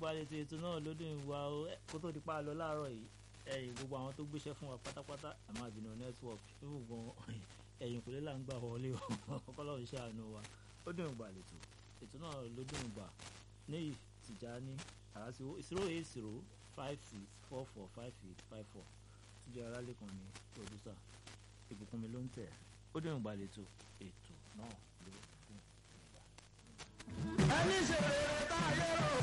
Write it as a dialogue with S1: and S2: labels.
S1: ìgbàlejò ètò náà lódún ìwà kó tó di pa lọ láàárọ̀ yìí gbogbo àwọn tó gbéṣẹ́ fún wa pátápátá àmọ́ àbínú network gbogbo ẹ̀yìn kò lè là ń gbà wọlé ọkọlọ́run ṣàánú wa ó dùn ìgbàlejò ètò náà lódún ìgbà ní Tìjání àràsí 08056445854 tíjọ aráàlẹ́kan ní pòdúsà ìbùkún mi ló ń tẹ̀ ó dùn ìgbàlejò ètò náà ló fún ìgbà.
S2: ẹni ṣe rere tá a yẹ rò